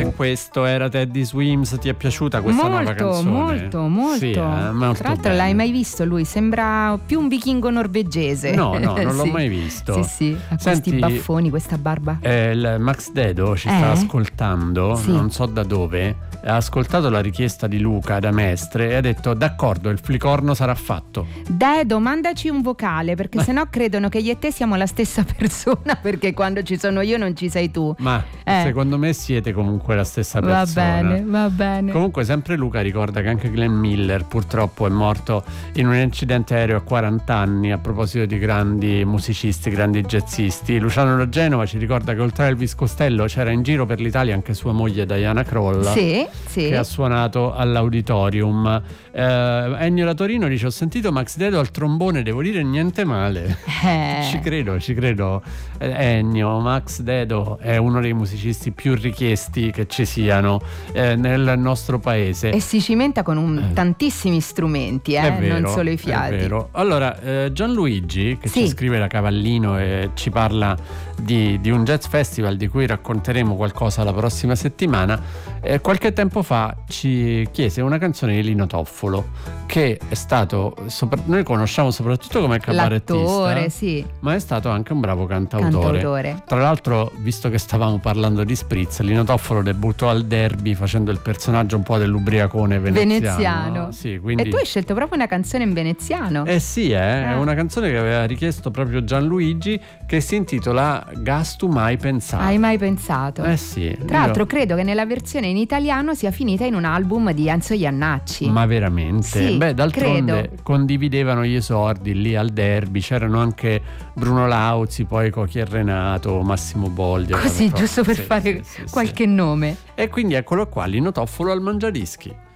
E questo era Teddy Swims. Ti è piaciuta questa nuova canzone? Molto. Sì, molto. Tra l'altro bene. l'hai mai visto lui? Sembra più un vichingo norvegese. No, non Sì. l'ho mai visto. Sì, ha Senti, questi baffoni, questa barba. Il Max Dedo ci sta ascoltando, Sì. non so da dove. Ha ascoltato la richiesta di Luca da Mestre e ha detto: d'accordo, il flicorno sarà fatto. Dedo, mandaci un vocale, perché sennò credono che io e te siamo la stessa persona, perché quando ci sono io non ci sei tu. Ma secondo me siete comunque la stessa Va persona. bene. Comunque sempre Luca ricorda che anche Glenn Miller purtroppo è morto in un incidente aereo a 40 anni. A proposito di grandi musicisti, grandi jazzisti, Luciano da Genova ci ricorda che oltre a Elvis Costello c'era in giro per l'Italia anche sua moglie Diana Kroll, Sì. che ha suonato all'Auditorium. Ennio da Torino dice: ho sentito Max Dedo al trombone, devo dire niente male. Ci credo. Ennio, Max Dedo è uno dei musicisti più richiesti che ci siano nel nostro paese. E si cimenta con tantissimi strumenti, È vero, non solo i fiati. È vero. Allora, Gianluigi, che ci scrive da Cavallino e ci parla di un jazz festival di cui racconteremo qualcosa la prossima settimana, qualche tempo fa ci chiese una canzone di Lino Toffolo, che è stato noi conosciamo soprattutto come cabarettista, l'attore, sì, ma è stato anche un bravo cantautore. Tra l'altro, visto che stavamo parlando di Spritz, Lino Toffolo debuttò al Derby facendo il personaggio un po' dell'ubriacone veneziano. Sì, quindi... E tu hai scelto proprio una canzone in veneziano. Sì, è una canzone che aveva richiesto proprio Gianluigi, che si intitola Gastu mai pensato. Hai mai pensato? Sì. Tra l'altro credo che nella versione in italiano sia finita in un album di Enzo Jannacci. Ma veramente? Sì, d'altronde condividevano gli esordi lì al Derby, c'erano anche Bruno Lauzi, poi Cochi e Renato, Massimo Boldi. Così, giusto per fare qualche nome. E quindi eccolo qua, Lino Toffolo al Mangiadischi.